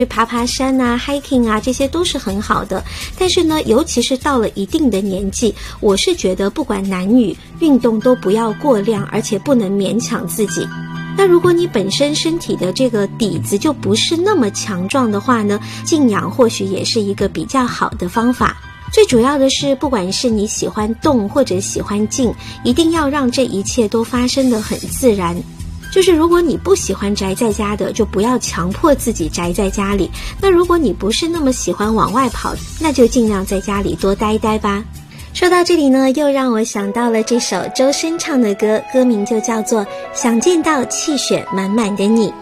爬爬山啊 hiking 啊，这些都是很好的。但是呢，尤其是到了一定的年纪，我是觉得不管男女，运动都不要过量，而且不能勉强自己。那如果你本身身体的这个底子就不是那么强壮的话呢，静养或许也是一个比较好的方法。最主要的是，不管是你喜欢动或者喜欢静，一定要让这一切都发生得很自然。就是如果你不喜欢宅在家的，就不要强迫自己宅在家里。那如果你不是那么喜欢往外跑，那就尽量在家里多待一待吧。说到这里呢，又让我想到了这首周深唱的歌，歌名就叫做《想见到气血满满的你》。